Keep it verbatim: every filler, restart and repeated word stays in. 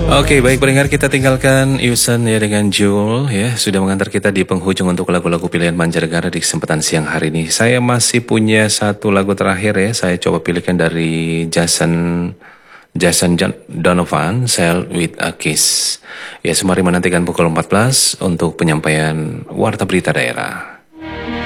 Oke, baik pendengar, kita tinggalkan Yusan ya dengan Jul ya, sudah mengantar kita di penghujung untuk lagu-lagu pilihan Mancanegara di kesempatan siang hari ini. Saya masih punya satu lagu terakhir ya, saya coba pilihkan dari Jason Jason Jon- Donovan, Sail with a Kiss. Ya, semari menantikan pukul empat belas untuk penyampaian Warta Berita Daerah.